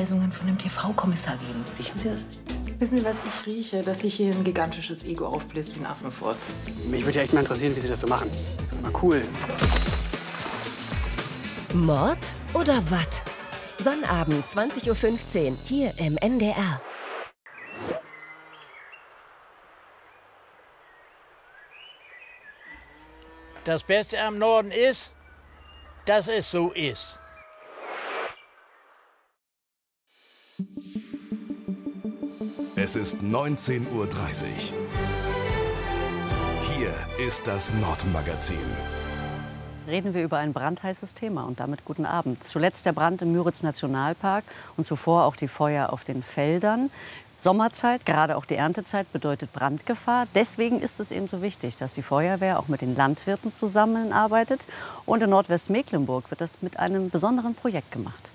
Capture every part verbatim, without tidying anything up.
Anweisungen von dem T V-Kommissar geben. Riechen Sie das? Wissen Sie, was ich rieche? Dass sich hier ein gigantisches Ego aufbläst wie ein Affenfurz. Mich würde ja echt mal interessieren, wie Sie das so machen. Das ist mal cool. Mord oder Watt? Sonnabend, zwanzig Uhr fünfzehn, hier im N D R. Das Beste am Norden ist, dass es so ist. Es ist neunzehn Uhr dreißig. Hier ist das Nordmagazin. Reden wir über ein brandheißes Thema und damit guten Abend. Zuletzt der Brand im Müritz-Nationalpark und zuvor auch die Feuer auf den Feldern. Sommerzeit, gerade auch die Erntezeit, bedeutet Brandgefahr. Deswegen ist es eben so wichtig, dass die Feuerwehr auch mit den Landwirten zusammenarbeitet. Und in Nordwestmecklenburg wird das mit einem besonderen Projekt gemacht.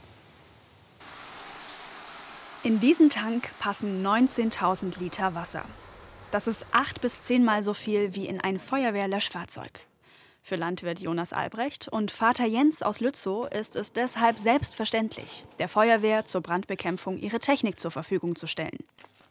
In diesen Tank passen neunzehntausend Liter Wasser. Das ist acht bis zehnmal so viel wie in ein Feuerwehrlöschfahrzeug. Für Landwirt Jonas Albrecht und Vater Jens aus Lützow ist es deshalb selbstverständlich, der Feuerwehr zur Brandbekämpfung ihre Technik zur Verfügung zu stellen.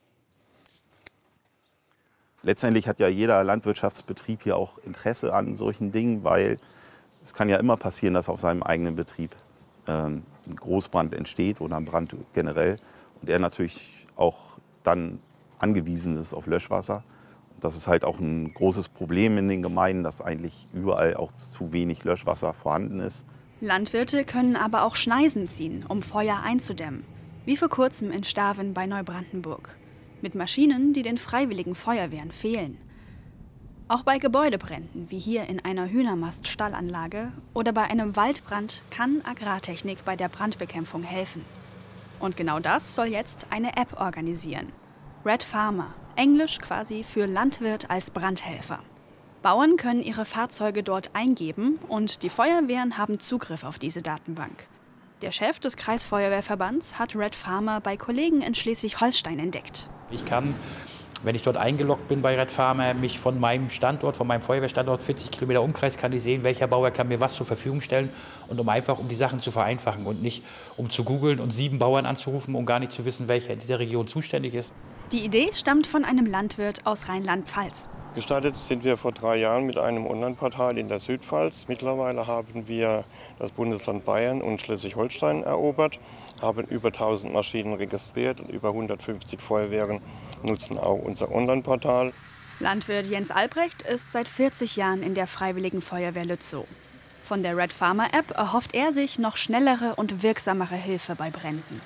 Letztendlich hat ja jeder Landwirtschaftsbetrieb hier auch Interesse an solchen Dingen, weil es kann ja immer passieren, dass auf seinem eigenen Betrieb ähm, ein Großbrand entsteht oder ein Brand generell. Und er natürlich auch dann angewiesen ist auf Löschwasser. Das ist halt auch ein großes Problem in den Gemeinden, dass eigentlich überall auch zu wenig Löschwasser vorhanden ist. Landwirte können aber auch Schneisen ziehen, um Feuer einzudämmen. Wie vor kurzem in Staven bei Neubrandenburg. Mit Maschinen, die den freiwilligen Feuerwehren fehlen. Auch bei Gebäudebränden, wie hier in einer Hühnermast-Stallanlage oder bei einem Waldbrand, kann Agrartechnik bei der Brandbekämpfung helfen. Und genau das soll jetzt eine App organisieren. Red Farmer, Englisch quasi für Landwirt als Brandhelfer. Bauern können ihre Fahrzeuge dort eingeben und die Feuerwehren haben Zugriff auf diese Datenbank. Der Chef des Kreisfeuerwehrverbands hat Red Farmer bei Kollegen in Schleswig-Holstein entdeckt. Ich kann, wenn ich dort eingeloggt bin bei Red Farmer, mich von meinem Standort, von meinem Feuerwehrstandort, vierzig Kilometer Umkreis, kann ich sehen, welcher Bauer kann mir was zur Verfügung stellen. Und um einfach, um die Sachen zu vereinfachen und nicht um zu googeln und sieben Bauern anzurufen, um gar nicht zu wissen, welcher in dieser Region zuständig ist. Die Idee stammt von einem Landwirt aus Rheinland-Pfalz. Gestartet sind wir vor drei Jahren mit einem Online-Portal in der Südpfalz. Mittlerweile haben wir das Bundesland Bayern und Schleswig-Holstein erobert, haben über tausend Maschinen registriert und über hundertfünfzig Feuerwehren nutzen auch unser Online-Portal. Landwirt Jens Albrecht ist seit vierzig Jahren in der Freiwilligen Feuerwehr Lützow. Von der Red Farmer App erhofft er sich noch schnellere und wirksamere Hilfe bei Bränden.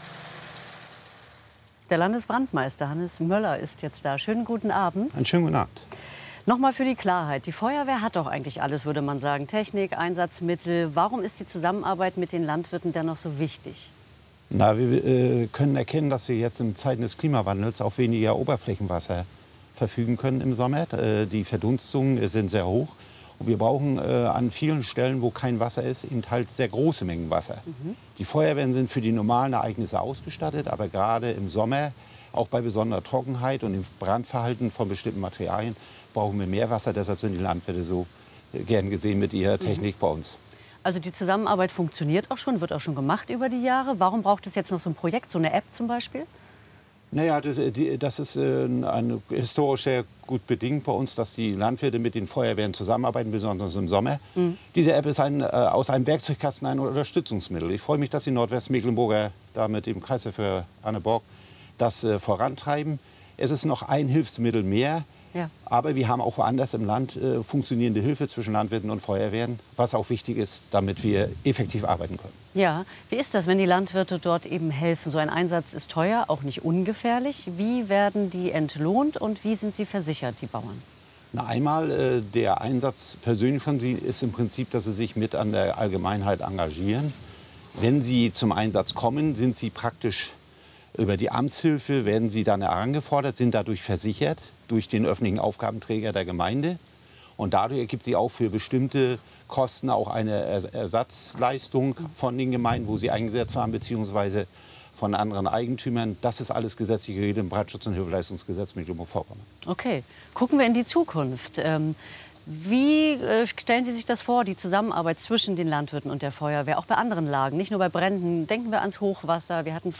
Der Landesbrandmeister Hannes Möller ist jetzt da. Schönen guten Abend. Einen schönen guten Abend. Nochmal für die Klarheit. Die Feuerwehr hat doch eigentlich alles, würde man sagen. Technik, Einsatzmittel. Warum ist die Zusammenarbeit mit den Landwirten dennoch so wichtig? Na, wir äh, können erkennen, dass wir jetzt in Zeiten des Klimawandels auf weniger Oberflächenwasser verfügen können im Sommer. Äh, die Verdunstungen sind sehr hoch. Und wir brauchen äh, an vielen Stellen, wo kein Wasser ist, eben halt sehr große Mengen Wasser. Mhm. Die Feuerwehren sind für die normalen Ereignisse ausgestattet, aber gerade im Sommer, auch bei besonderer Trockenheit und im Brandverhalten von bestimmten Materialien, brauchen wir mehr Wasser. Deshalb sind die Landwirte so äh, gern gesehen mit ihrer Technik mhm. bei uns. Also die Zusammenarbeit funktioniert auch schon, wird auch schon gemacht über die Jahre. Warum braucht es jetzt noch so ein Projekt, so eine App zum Beispiel? Naja, das, die, das ist äh, eine, historisch sehr gut bedingt bei uns, dass die Landwirte mit den Feuerwehren zusammenarbeiten, besonders im Sommer. Mhm. Diese App ist ein, äh, aus einem Werkzeugkasten ein Unterstützungsmittel. Ich freue mich, dass die Nordwestmecklenburger da mit dem Kreisverkehr Anne Borg das äh, vorantreiben. Es ist noch ein Hilfsmittel mehr. Ja. Aber wir haben auch woanders im Land äh, funktionierende Hilfe zwischen Landwirten und Feuerwehren, was auch wichtig ist, damit wir effektiv arbeiten können. Ja, wie ist das, wenn die Landwirte dort eben helfen? So ein Einsatz ist teuer, auch nicht ungefährlich. Wie werden die entlohnt und wie sind sie versichert, die Bauern? Na, einmal äh, der Einsatz persönlich von sie ist im Prinzip, dass sie sich mit an der Allgemeinheit engagieren. Wenn sie zum Einsatz kommen, sind sie praktisch über die Amtshilfe, werden sie dann herangefordert, sind dadurch versichert durch den öffentlichen Aufgabenträger der Gemeinde. Und dadurch ergibt sie auch für bestimmte Kosten auch eine Ersatzleistung von den Gemeinden, wo sie eingesetzt waren, beziehungsweise von anderen Eigentümern. Das ist alles gesetzlich geregelt im Brandschutz- und Hilfeleistungsgesetz Mecklenburg-Vorpommern. Okay, gucken wir in die Zukunft. Ähm, wie äh, stellen Sie sich das vor, die Zusammenarbeit zwischen den Landwirten und der Feuerwehr, auch bei anderen Lagen, nicht nur bei Bränden? Denken wir ans Hochwasser. Wir hatten